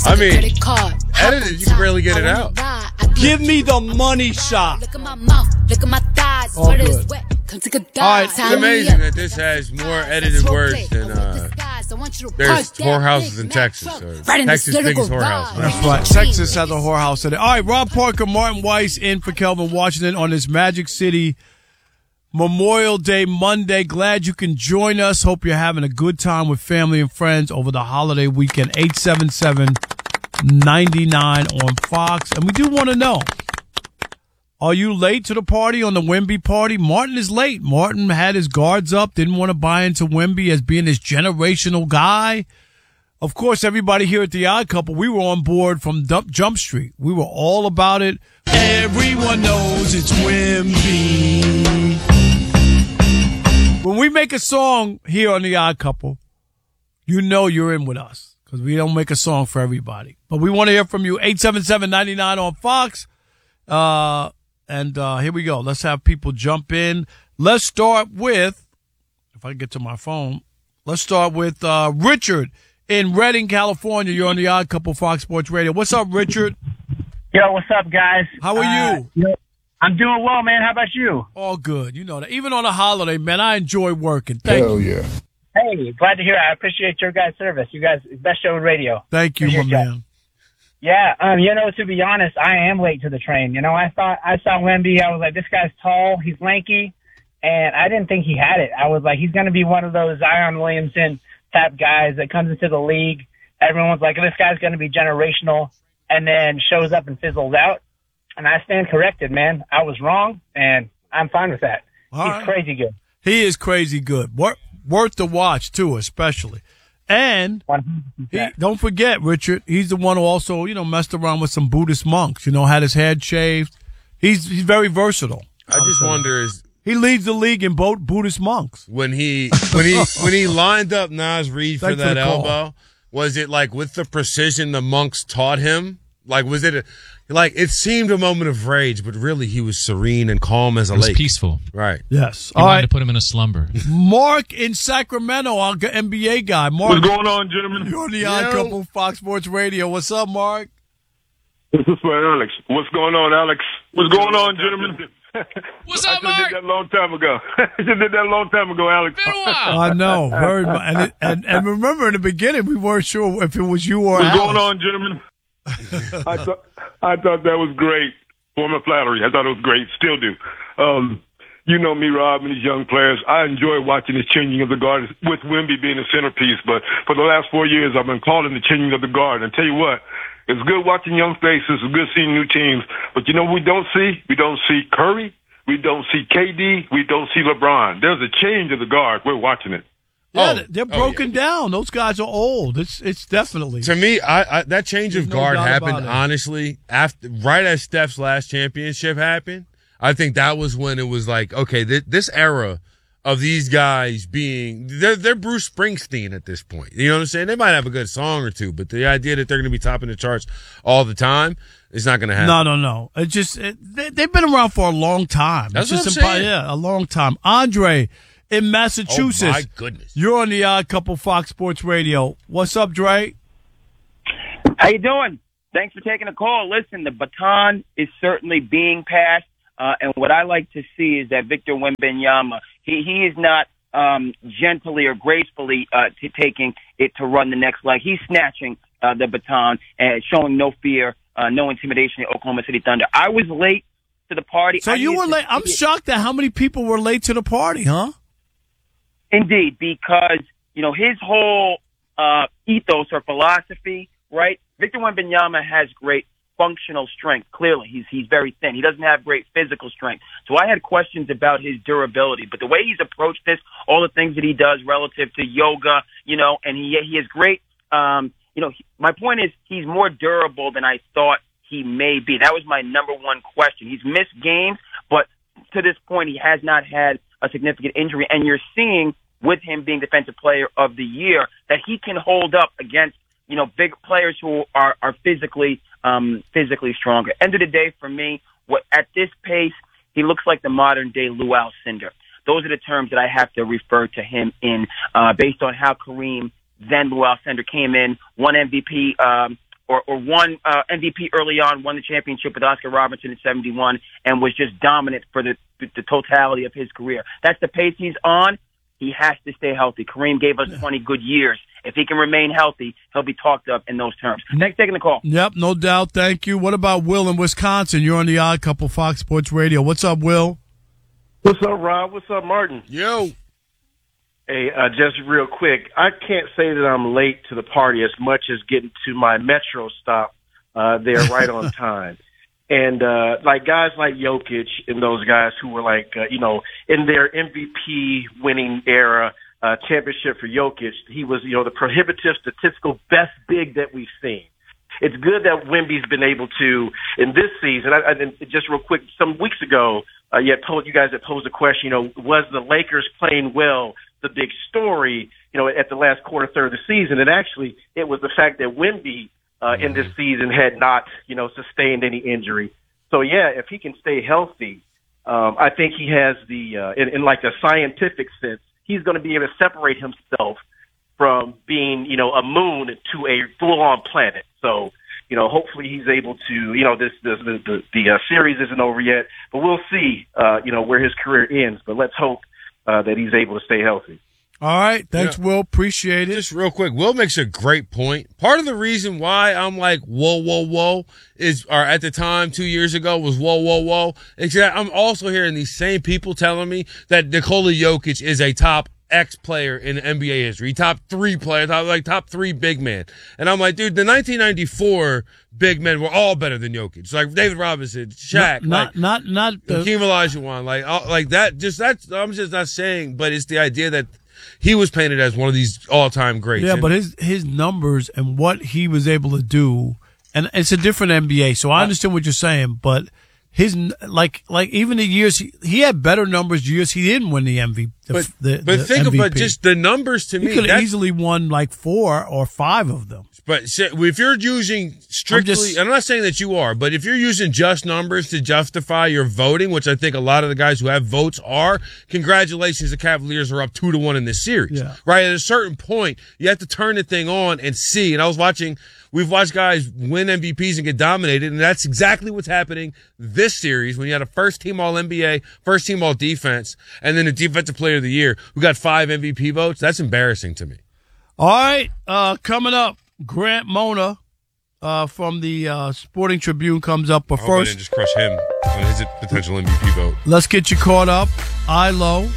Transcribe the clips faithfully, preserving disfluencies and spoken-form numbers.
I mean, edited, you can barely get it out. Give me the money shot. Look at my mouth, look at my thighs. All Wet good. is wet. Come take a dive. All right, It's amazing that this has more edited words than uh, there's whorehouses in Texas. Or Texas' biggest whorehouse. That's right. Texas has a whorehouse in it. All right, Rob Parker, Martin Weiss in for Kelvin Washington on this Magic City Memorial Day Monday. Glad you can join us. Hope you're having a good time with family and friends over the holiday weekend. eight seven seven, nine nine on Fox. And we do want to know, are you late to the party on the Wemby party? Martin is late. Martin had his guards up, didn't want to buy into Wemby as being this generational guy. Of course, everybody here at The Odd Couple, we were on board from Dump, Jump Street. We were all about it. Everyone knows it's Wemby. When we make a song here on The Odd Couple, you know you're in with us because we don't make a song for everybody. But we want to hear from you. eight seven seven, nine nine on Fox. Uh, and uh, here we go. Let's have people jump in. Let's start with, if I get to my phone, let's start with uh, Richard in Redding, California. You're on The Odd Couple, Fox Sports Radio. What's up, Richard? Yo, what's up, guys? How are uh, you? I'm doing well, man. How about you? All good. You know that. Even on a holiday, man, I enjoy working. Thank Hell you. yeah. Hey, glad to hear it. I appreciate your guys' service. You guys, best show in radio. Thank you, my Appreciate man. Yeah, um, you know, to be honest, I am late to the train. You know, I thought I saw Wemby. I was like, this guy's tall, he's lanky, and I didn't think he had it. I was like, he's going to be one of those Zion Williamson type guys that comes into the league. Everyone's like, this guy's going to be generational, and then shows up and fizzles out. And I stand corrected, man. I was wrong, and I'm fine with that. All He's right. crazy good. He is crazy good. Worth, worth the watch, too, especially. And one hundred percent. he, don't forget, Richard, he's the one who also, you know, messed around with some Buddhist monks, you know, had his head shaved. He's he's very versatile. I just wonder is He leads the league in both Buddhist monks. when he when he when he lined up Nas Reed for Thanks for that the call. elbow, was it like with the precision the monks taught him? Like was it a, like it seemed a moment of rage, but really he was serene and calm as a It was lake. peaceful. Right. Yes. He All wanted right. to put him in a slumber. Mark in Sacramento, our g- N B A guy. Mark, What's going on, gentlemen? you're on The Odd Yo. Couple, Fox Sports Radio. What's up, Mark? This is for Alex. What's going on, Alex? What's going on, gentlemen? What's I up, should have Mark? did that a long time ago. I should have did that a long time ago, Alex. Been a while. I know. Very much. And, it, and, and remember, in the beginning, we weren't sure if it was you or What's Alex. going on, gentlemen? I thought I thought that was great. Former flattery. I thought it was great. Still do. Um, you know me, Rob, and these young players. I enjoy watching this changing of the guard with Wemby being the centerpiece. But for the last four years, I've been calling the changing of the guard. And I tell you what, it's good watching young faces. It's good seeing new teams. But you know what we don't see? We don't see Curry. We don't see K D. We don't see LeBron. There's a change of the guard. We're watching it. Yeah, Oh, they're oh, broken yeah. down. Those guys are old. It's it's definitely. To me, I, I that change There's of no guard doubt happened about it. honestly after right as Steph's last championship happened. I think that was when it was like, okay, th- this era of these guys being they're they're Bruce Springsteen at this point. You know what I'm saying? They might have a good song or two, but the idea that they're going to be topping the charts all the time is not going to happen. No, no, no. It just it, they, they've been around for a long time. That's it's what just I'm impo- saying. Yeah, a long time. Andre in Massachusetts. Oh my goodness! You're on The Odd Couple, Fox Sports Radio. What's up, Dre? How you doing? Thanks for taking the call. Listen, the baton is certainly being passed, uh, and what I like to see is that Victor Wembanyama, he he is not um, gently or gracefully uh, t- taking it to run the next leg. He's snatching uh, the baton and showing no fear, uh, no intimidation at Oklahoma City Thunder. I was late to the party. So I you needed were to late. I'm see it. shocked at how many people were late to the party, huh? Indeed, because, you know, his whole uh, ethos or philosophy, right? Victor Wembanyama has great functional strength. Clearly, he's he's very thin. He doesn't have great physical strength. So I had questions about his durability. But the way he's approached this, all the things that he does relative to yoga, you know, and he he has great, um, you know, he, my point is he's more durable than I thought he may be. That was my number one question. He's missed games, but to this point, he has not had a significant injury. And you're seeing with him being Defensive Player of the Year that he can hold up against, you know, big players who are, are physically, um, physically stronger. End of the day, for me, what at this pace, he looks like the modern day Lou Alcindor. Those are the terms that I have to refer to him in, uh, based on how Kareem, then Lou Alcindor, came in, won M V P, um, or, or won uh, M V P early on, won the championship with Oscar Robertson in seventy-one, and was just dominant for the, the totality of his career. That's the pace he's on. He has to stay healthy. Kareem gave us twenty good years. If he can remain healthy, he'll be talked up in those terms. Thanks for taking the call. Yep, no doubt. Thank you. What about Will in Wisconsin? You're on the Odd Couple Fox Sports Radio. What's up, Will? What's up, Rob? What's up, Martin? Yo. Hey, uh, just real quick, I can't say that I'm late to the party as much as getting to my metro stop uh, there right on time. And, uh, like guys like Jokic and those guys who were like, uh, you know, in their M V P winning era, uh, championship for Jokic, he was, you know, the prohibitive statistical best big that we've seen. It's good that Wemby's been able to, in this season, I, I, just real quick, some weeks ago, uh, you, had told, you guys had posed a question, you know, was the Lakers playing well the big story, you know, at the last quarter, third of the season? And actually, it was the fact that Wemby, Uh, in this season had not, you know, sustained any injury. So, yeah, if he can stay healthy, um, I think he has the, uh, in, in like a scientific sense, he's going to be able to separate himself from being, you know, a moon to a full-on planet. So, you know, hopefully he's able to, you know, this, this the, the, the uh, series isn't over yet, but we'll see, uh, you know, where his career ends. But let's hope uh, that he's able to stay healthy. All right. Thanks, Yeah. Will. Appreciate it. Just real quick, Will makes a great point. Part of the reason why I'm like, whoa, whoa, whoa, is, or at the time, two years ago, was whoa, whoa, whoa. Except I'm also hearing these same people telling me that Nikola Jokic is a top X player in N B A history, top three player, top, like top three big man. And I'm like, dude, the nineteen ninety-four big men were all better than Jokic. Like David Robinson, Shaq, Not, like, not, not, not the, Hakeem Olajuwon, like, all, like that. Just that's. I'm just not saying, but it's the idea that he was painted as one of these all-time greats. yeah, And- but his, his numbers and what he was able to do, and it's a different N B A, so I understand what you're saying, but his, like, like even the years, he, he had better numbers years he didn't win the M V P. The, But, the, but the think M V P. about just the numbers to He me. could have that's- easily won like four or five of them. But se- if you're using strictly, I'm, just- I'm not saying that you are, but if you're using just numbers to justify your voting, which I think a lot of the guys who have votes are, congratulations, the Cavaliers are up two to one in this series. Yeah. Right? At a certain point, you have to turn the thing on and see. And I was watching, we've watched guys win M V Ps and get dominated, and that's exactly what's happening this series when you had a first team all N B A, first team all defense, and then a defensive player of the year who got five M V P votes. That's embarrassing to me. All right, uh, coming up, Grant Mona uh, from the uh, Sporting Tribune comes up. But I hope I first, didn't just crush him on his potential M V P vote. let's get you caught up. I L O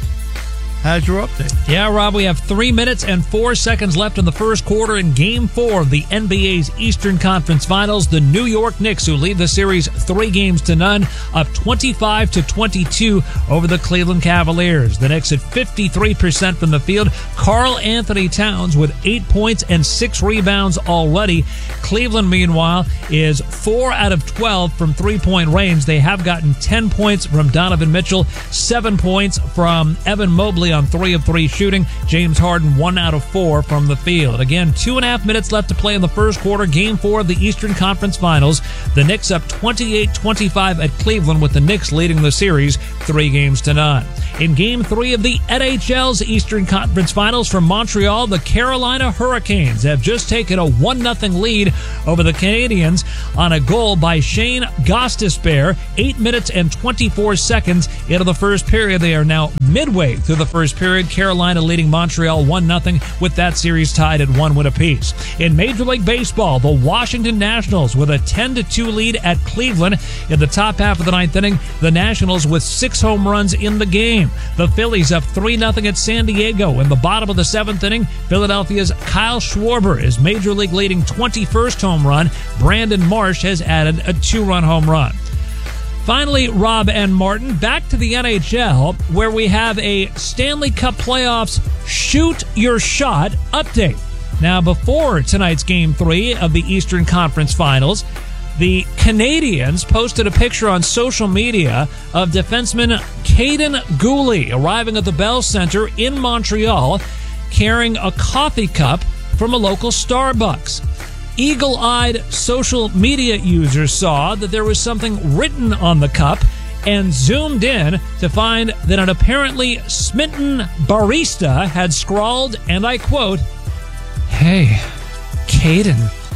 has your update. Yeah, Rob, we have three minutes and four seconds left in the first quarter in Game four of the N B A's Eastern Conference Finals. The New York Knicks, who lead the series three games to none, up twenty-five to twenty-two over the Cleveland Cavaliers. The Knicks at fifty-three percent from the field. Karl Anthony Towns with eight points and six rebounds already. Cleveland, meanwhile, is four out of twelve from three-point range. They have gotten ten points from Donovan Mitchell, seven points from Evan Mobley on three of three shooting. James Harden, one out of four from the field. Again, two and a half minutes left to play in the first quarter. Game four of the Eastern Conference Finals. The Knicks up twenty-eight twenty-five at Cleveland, with the Knicks leading the series three games to none. In game three of the N H L's Eastern Conference Finals, from Montreal, the Carolina Hurricanes have just taken a one nothing lead over the Canadiens on a goal by Shane Gostisbehere. Eight minutes and twenty-four seconds into the first period. They are now midway through the first period. Carolina leading Montreal one nothing, with that series tied at one win apiece. In Major League Baseball, the Washington Nationals with a ten to two lead at Cleveland. In the top half of the ninth inning, the Nationals with six home runs in the game. The Phillies up three nothing at San Diego. In the bottom of the seventh inning, Philadelphia's Kyle Schwarber is Major League leading twenty-first home run. Brandon Marsh has added a two-run home run. Finally, Rob and Martin, back to the N H L, where we have a Stanley Cup Playoffs Shoot Your Shot update. Now, before tonight's Game three of the Eastern Conference Finals, the Canadiens posted a picture on social media of defenseman Caden Gooley arriving at the Bell Center in Montreal carrying a coffee cup from a local Starbucks. Eagle-eyed social media users saw that there was something written on the cup and zoomed in to find that an apparently smitten barista had scrawled, and I quote, "Hey, Caden,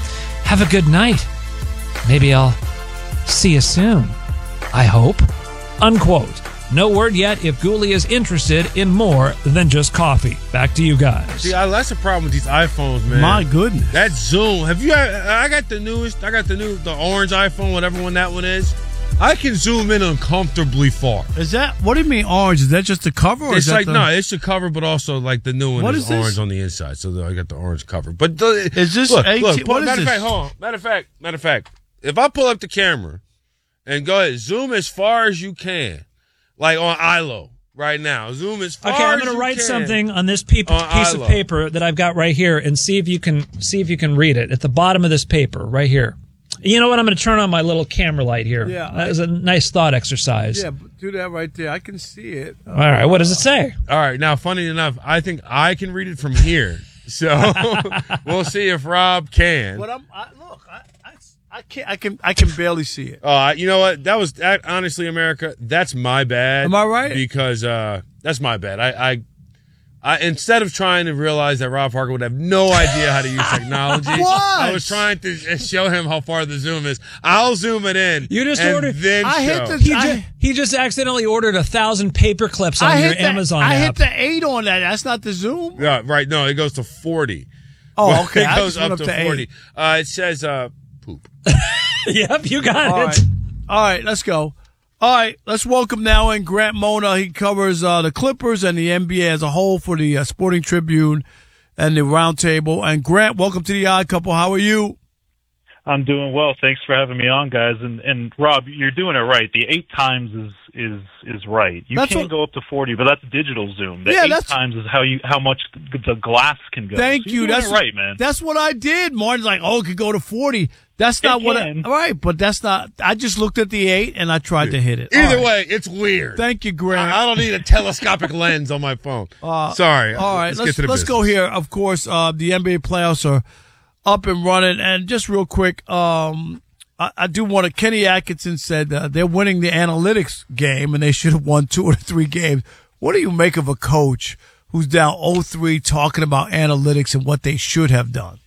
Have a good night. Maybe I'll see you soon. I hope. Unquote. No word yet if Gooley is interested in more than just coffee. Back to you guys. See, I, that's the problem with these iPhones, man. My goodness. That Zoom. Have you? I got the newest. I got the new, the orange iPhone, whatever one that one is. I can zoom in uncomfortably far. Is that, what do you mean orange? Is that just the cover? Or It's is that like the, no, it's the cover, but also like the new one What is, is this? orange on the inside. So I got the orange cover. But the, Is this look? eighteen look what is matter of this? fact, hold on. Matter of fact, matter of fact, if I pull up the camera and go ahead, zoom as far as you can, like on I L O right now. Zoom as far. Okay, I'm as going to you write can. something on this pe- On piece I of L O. paper that I've got right here, and see if you can see if you can read it at the bottom of this paper right here. You know what? I'm going to turn on my little camera light here. Yeah, that was a nice thought exercise. Yeah, but do that right there. I can see it. All right, what does it say? All right, now, funny enough, I think I can read it from here. So we'll see if Rob can. But I'm, I, look, I, I, I can't. I can. I can barely see it. Uh, you know what? That was that. Honestly, America, that's my bad. Am I right? Because uh, that's my bad. I, I, I, instead of trying to realize that Rob Parker would have no idea how to use technology, What? I was trying to show him how far the zoom is. I'll zoom it in. You just and ordered- Then I hit show. the- He, I- ju- he just accidentally ordered a thousand paper clips on I your hit the, Amazon I app. hit the eight on that. That's not the zoom. Yeah, right. No, it goes to forty. Oh, okay. It I goes just went up up to to forty. eight. Uh, it says uh, poop. Yep, you got All it. right. All right, let's go. All right, let's welcome now in Grant Mona. He covers uh, the Clippers and the N B A as a whole for the uh, Sporting Tribune and the Roundtable. And Grant, welcome to the Odd Couple. How are you? I'm doing well. Thanks for having me on, guys. And and Rob, you're doing it right. The eight times is is is right. You That's can't what- go up to forty, but that's digital zoom. The Yeah, eight that's- times is how you how much the glass can go. Thank So you. you're doing That's it right, man. That's what I did. Martin's like, oh, it could go to forty. That's not It what I, can. all right, but that's not, I just looked at the eight and I tried to hit it. All Either right. way, it's weird. Thank you, Grant. I, I don't need a telescopic lens on my phone. Uh, Sorry. All right, let's, let's get to the let's go business. here. Of course, uh, the N B A playoffs are up and running, and just real quick, um, I, I do want to. Kenny Atkinson said uh, they're winning the analytics game, and they should have won two or three games. What do you make of a coach who's down oh three talking about analytics and what they should have done?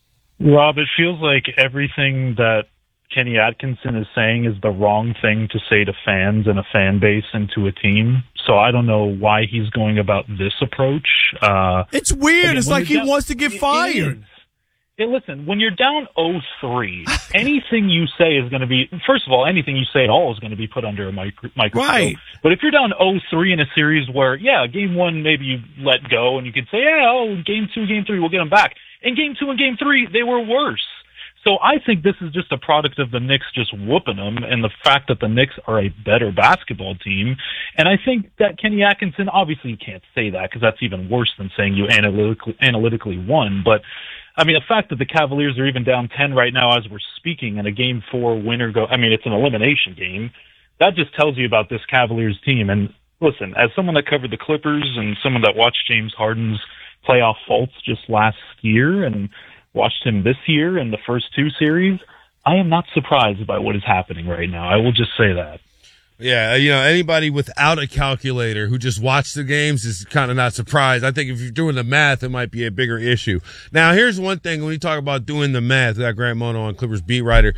Rob, it feels like everything that Kenny Atkinson is saying is the wrong thing to say to fans and a fan base and to a team. So I don't know why he's going about this approach. Uh, It's weird. Again, it's when like he you're down- wants to get it- it fired. is. Hey, listen, when you're down oh three, anything you say is going to be, first of all, anything you say at all is going to be put under a micro, microscope. Right. But if you're down oh three in a series where, yeah, game one, maybe you let go and you could say, yeah, oh, game two, game three, we'll get them back. In game two and game three, they were worse. So I think this is just a product of the Knicks just whooping them and the fact that the Knicks are a better basketball team. And I think that Kenny Atkinson, obviously you can't say that because that's even worse than saying you analytically, analytically won. But, I mean, the fact that the Cavaliers are even down ten right now as we're speaking and a game four winner go, I mean, it's an elimination game. That just tells you about this Cavaliers team. And listen, as someone that covered the Clippers and someone that watched James Harden's playoff faults just last year and watched him this year in the first two series, I am not surprised by what is happening right now. I will just say that. Yeah, you know, anybody without a calculator who just watched the games is kind of not surprised. I think if you're doing the math, it might be a bigger issue. Now, here's one thing when you talk about doing the math, that Grant Mona on Clippers beat writer,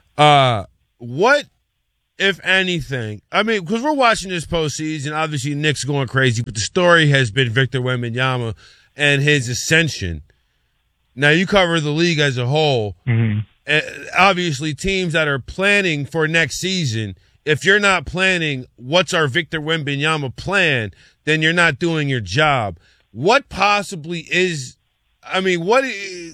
uh, what, if anything, I mean, because we're watching this postseason, obviously Knicks going crazy, but the story has been Victor Wembanyama and his ascension. Now, you cover the league as a whole. Mm-hmm. Uh, obviously, teams that are planning for next season, if you're not planning what's our Victor Wembanyama plan, then you're not doing your job. What possibly is, I mean, what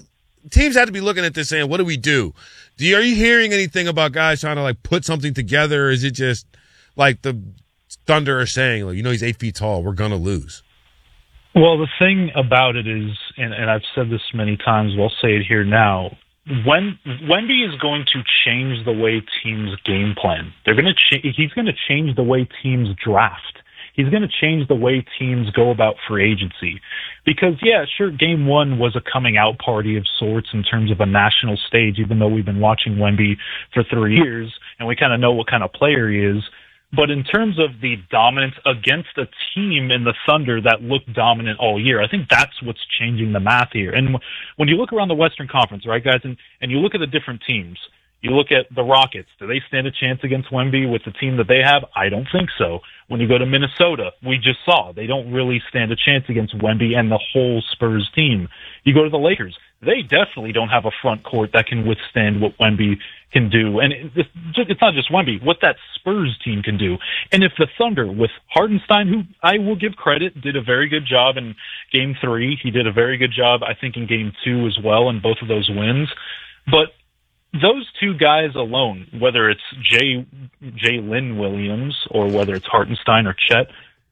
teams have to be looking at this saying, what do we do? Do you, are you hearing anything about guys trying to like put something together? Or is it just like the Thunder are saying, like, you know, he's eight feet tall, we're going to lose? Well, the thing about it is, and, and I've said this many times, but I'll say it here now, when Wemby is going to change the way teams game plan. They're going to ch- he's going to change the way teams draft. He's going to change the way teams go about free agency. Because, yeah, sure, game one was a coming out party of sorts in terms of a national stage, even though we've been watching Wemby for three years and we kind of know what kind of player he is. But in terms of the dominance against a team in the Thunder that looked dominant all year, I think that's what's changing the math here. And when you look around the Western Conference, right, guys, and, and you look at the different teams, you look at the Rockets. Do they stand a chance against Wemby with the team that they have? I don't think so. When you go to Minnesota, we just saw they don't really stand a chance against Wemby and the whole Spurs team. You go to the Lakers. They definitely don't have a front court that can withstand what Wemby can do. And it's, it's not just Wemby, what that Spurs team can do. And if the Thunder, with Hartenstein, who I will give credit, did a very good job in game three. He did a very good job, I think, in game two as well, in both of those wins. But those two guys alone, whether it's Jay, Jalen Williams or whether it's Hartenstein or Chet,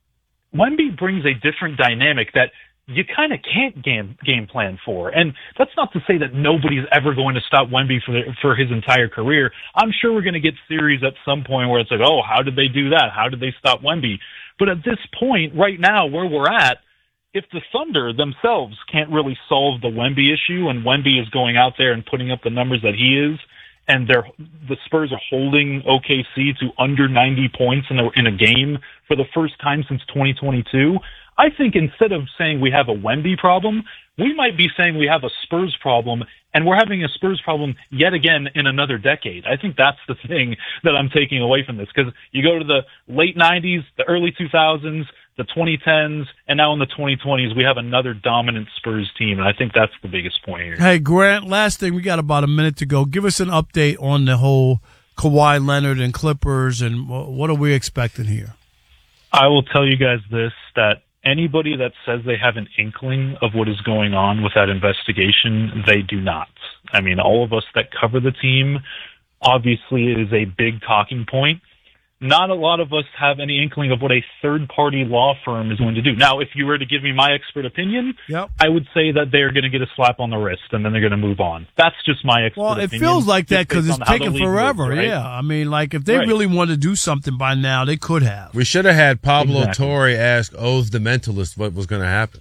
Wemby brings a different dynamic that you kind of can't game game plan for. And that's not to say that nobody's ever going to stop Wemby for the, for his entire career. I'm sure we're going to get series at some point where it's like, oh, how did they do that? How did they stop Wemby? But at this point, right now, where we're at, if the Thunder themselves can't really solve the Wemby issue, and Wemby is going out there and putting up the numbers that he is, and they're, the Spurs are holding O K C to under ninety points in a, in a game for the first time since twenty twenty-two, I think instead of saying we have a Wemby problem, we might be saying we have a Spurs problem, and we're having a Spurs problem yet again in another decade. I think that's the thing that I'm taking away from this, because you go to the late nineties, the early two thousands, the twenty tens, and now in the twenty twenties, we have another dominant Spurs team, and I think that's the biggest point here. Hey, Grant, last thing, we got about a minute to go. Give us an update on the whole Kawhi Leonard and Clippers, and what are we expecting here? I will tell you guys this, that anybody that says they have an inkling of what is going on with that investigation, they do not. I mean, all of us that cover the team, obviously it is a big talking point. Not a lot of us have any inkling of what a third-party law firm is going to do. Now, if you were to give me my expert opinion, yep. I would say that they're going to get a slap on the wrist and then they're going to move on. That's just my expert well, opinion. Well, it feels like that because it's taking forever. Moves, right? Yeah, I mean, like if they right. really wanted to do something by now, they could have. We should have had Pablo Exactly. Torre ask Oath the Mentalist what was going to happen.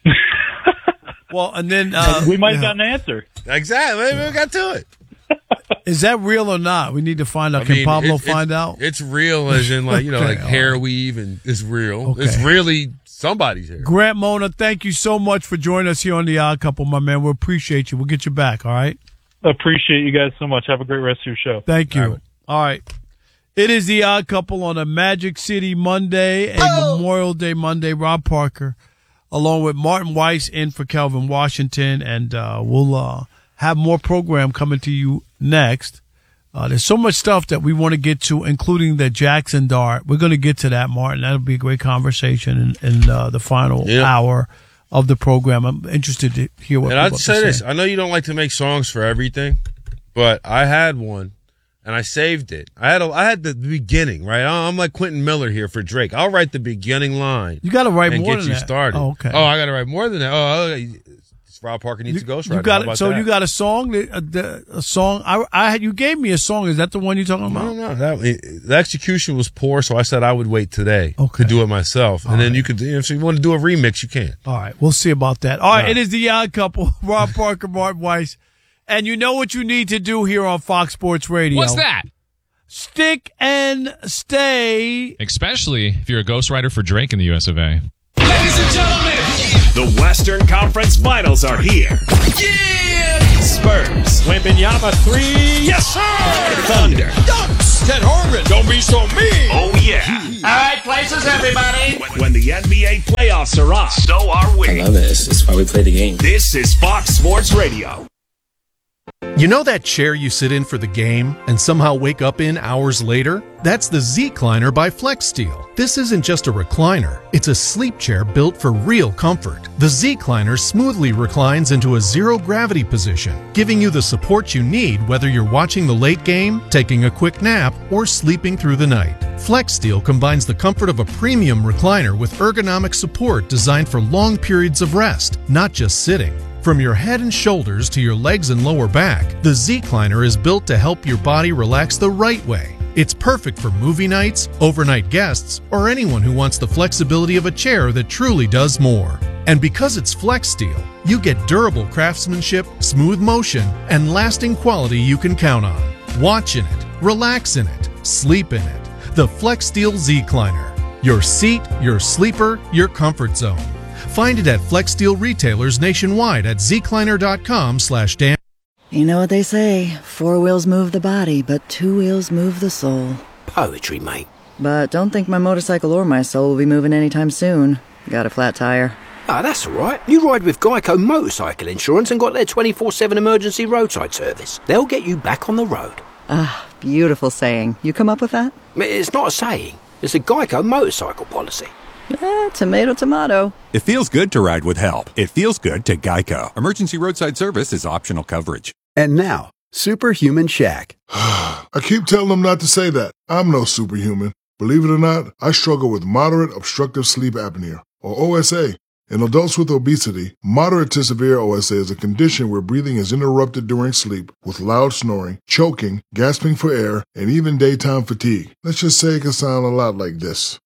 Well, and then uh, we might yeah. have got an answer. Exactly. We got to it. Is that real or not? We need to find out. I Can mean, Pablo it, find it's, out? It's real, as in like you know, Okay, like all hair right. weave, and it's real. Okay. It's really somebody's hair. Grant Mona, thank you so much for joining us here on The Odd Couple, my man. We appreciate you. We'll get you back, all right? Appreciate you guys so much. Have a great rest of your show. Thank you. All right. All right. It is The Odd Couple on a Magic City Monday, a oh! Memorial Day Monday. Rob Parker, along with Martin Weiss, in for Kelvin Washington, and uh, we'll uh, have more program coming to you next. Uh, there's so much stuff that we want to get to, including the Jackson Dart. We're going to get to that, Martin. That'll be a great conversation in, in uh, the final yeah. hour of the program. I'm interested to hear what and people I'd say this. say. I know you don't like to make songs for everything, but I had one, and I saved it. I had a, I had the beginning, right? I'm like Quentin Miller here for Drake. I'll write the beginning line. You got to write and more get than you that. started. Oh, okay. Oh, I got to write more than that. Oh, okay. Rob Parker needs you, to ghost you writer. got How it. about So that? you got a song, a, a, a song. I, I had you gave me a song. Is that the one you're talking about? No, no, that the execution was poor, so I said I would wait today okay. to do it myself, and All then right. you could, you know, if you want to do a remix, you can. All right, we'll see about that. All right, All right. it is The Odd Couple, Rob Parker, Martin Weiss, and you know what you need to do here on Fox Sports Radio. What's that? Stick and stay. Especially if you're a ghostwriter for Drake in the U S of A. Ladies and gentlemen, the Western Conference Finals are here. Yeah! Spurs. Wembanyama three. Yes, sir! Thunder. Dunks. Ted Horgan. Don't be so mean. Oh, yeah. All right, places, everybody. When, when the N B A playoffs are on, so are we. I love it. It's why we play the game. This is Fox Sports Radio. You know that chair you sit in for the game and somehow wake up in hours later? That's the Z-Cliner by FlexSteel. This isn't just a recliner. It's a sleep chair built for real comfort. The Z-Cliner smoothly reclines into a zero-gravity position, giving you the support you need whether you're watching the late game, taking a quick nap, or sleeping through the night. FlexSteel combines the comfort of a premium recliner with ergonomic support designed for long periods of rest, not just sitting. From your head and shoulders to your legs and lower back, the Z-Cliner is built to help your body relax the right way. It's perfect for movie nights, overnight guests, or anyone who wants the flexibility of a chair that truly does more. And because it's FlexSteel, you get durable craftsmanship, smooth motion, and lasting quality you can count on. Watch in it, relax in it, sleep in it. The FlexSteel Zcliner. Your seat, your sleeper, your comfort zone. Find it at FlexSteel retailers nationwide at zcliner.com slash Dan. You know what they say, four wheels move the body, but two wheels move the soul. Poetry, mate. But don't think my motorcycle or my soul will be moving anytime soon. Got a flat tire. Ah, that's all right. You ride with Geico Motorcycle Insurance and got their twenty-four seven emergency roadside service. They'll get you back on the road. Ah, beautiful saying. You come up with that? It's not a saying. It's a Geico motorcycle policy. Eh, tomato, tomato. It feels good to ride with help. It feels good to Geico. Emergency roadside service is optional coverage. And now, Superhuman Shaq. I keep telling them not to say that. I'm no superhuman. Believe it or not, I struggle with moderate obstructive sleep apnea, or O S A. In adults with obesity, moderate to severe O S A is a condition where breathing is interrupted during sleep with loud snoring, choking, gasping for air, and even daytime fatigue. Let's just say it can sound a lot like this.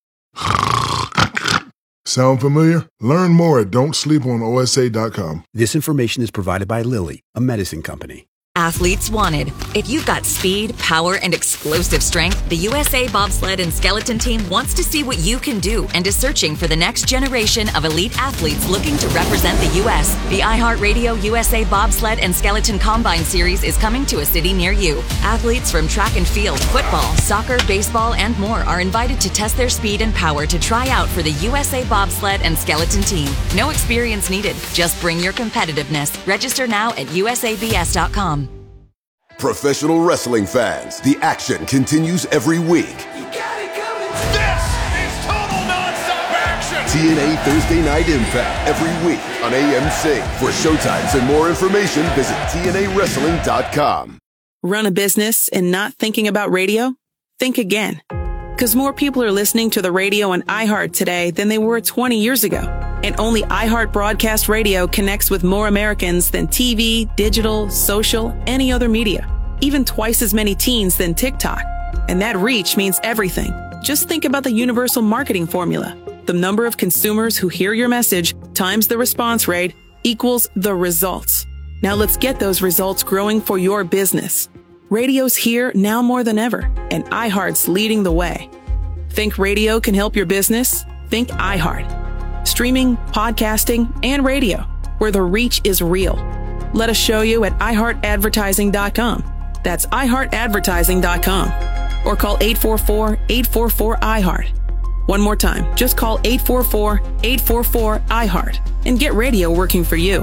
Sound familiar? Learn more at don't sleep on O S A dot com. This information is provided by Lilly, a medicine company. Athletes wanted. If you've got speed, power, and explosive strength, the U S A Bobsled and Skeleton Team wants to see what you can do and is searching for the next generation of elite athletes looking to represent the U S The iHeartRadio U S A Bobsled and Skeleton Combine Series is coming to a city near you. Athletes from track and field, football, soccer, baseball, and more are invited to test their speed and power to try out for the U S A Bobsled and Skeleton Team. No experience needed. Just bring your competitiveness. Register now at U S A B S dot com. Professional wrestling fans, the action continues every week. You got it coming. This is total nonstop action. T N A Thursday Night Impact every week on A M C. For showtimes and more information, visit T N A wrestling dot com. Run a business and not thinking about radio? Think again. Because more people are listening to the radio on iHeart today than they were twenty years ago. And only iHeart Broadcast Radio connects with more Americans than T V, digital, social, any other media. Even twice as many teens than TikTok. And that reach means everything. Just think about the universal marketing formula. The number of consumers who hear your message times the response rate equals the results. Now let's get those results growing for your business. Radio's here now more than ever, and iHeart's leading the way. Think radio can help your business? Think iHeart. Streaming, podcasting, and radio, where the reach is real. Let us show you at i heart advertising dot com. That's i heart advertising dot com. Or call eight four four, eight four four, I heart. One more time, just call eight four four, eight four four, I heart and get radio working for you.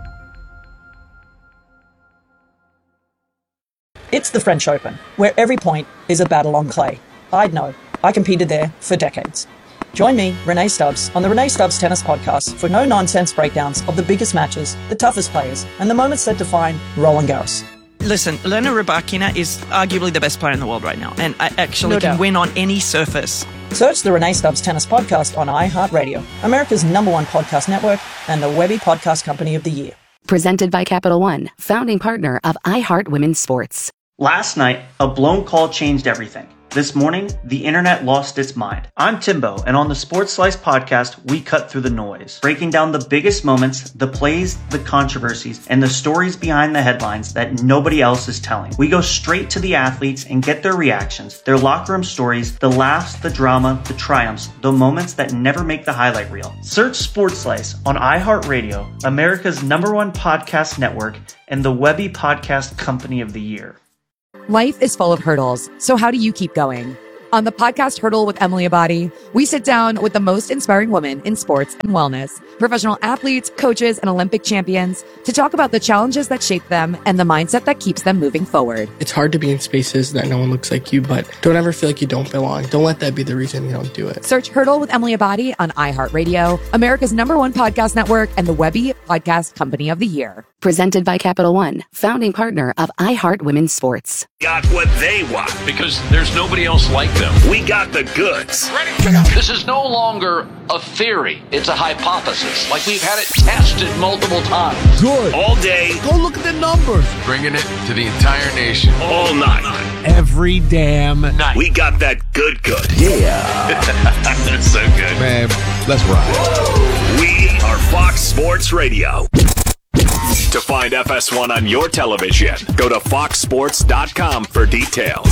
It's the French Open, where every point is a battle on clay. I'd know. I competed there for decades. Join me, Renee Stubbs, on the Renee Stubbs Tennis Podcast for no-nonsense breakdowns of the biggest matches, the toughest players, and the moments that define Roland Garros. Listen, Elena Rybakina is arguably the best player in the world right now, and I actually No can doubt. win on any surface. Search the Renee Stubbs Tennis Podcast on iHeartRadio, America's number one podcast network, and the Webby Podcast Company of the Year. Presented by Capital One, founding partner of iHeart Women's Sports. Last night, a blown call changed everything. This morning, the internet lost its mind. I'm Timbo, and on the Sports Slice podcast, we cut through the noise, breaking down the biggest moments, the plays, the controversies, and the stories behind the headlines that nobody else is telling. We go straight to the athletes and get their reactions, their locker room stories, the laughs, the drama, the triumphs, the moments that never make the highlight reel. Search Sports Slice on iHeartRadio, America's number one podcast network, and the Webby Podcast Company of the Year. Life is full of hurdles, so how do you keep going? On the podcast Hurdle with Emily Abadi, we sit down with the most inspiring women in sports and wellness, professional athletes, coaches, and Olympic champions to talk about the challenges that shape them and the mindset that keeps them moving forward. It's hard to be in spaces that no one looks like you, but don't ever feel like you don't belong. Don't let that be the reason you don't do it. Search Hurdle with Emily Abadi on iHeartRadio, America's number one podcast network, and the Webby Podcast Company of the Year. Presented by Capital One, founding partner of iHeart Women's Sports. Got what they want. Because there's nobody else like them. We got the goods. This is no longer a theory. It's a hypothesis. Like we've had it tested multiple times. Good. All day. Go look at the numbers. Bringing it to the entire nation. All night. Every damn night. We got that good good. Yeah. That's so good. Man, let's ride. We are Fox Sports Radio. To find F S one on your television, go to fox sports dot com for details.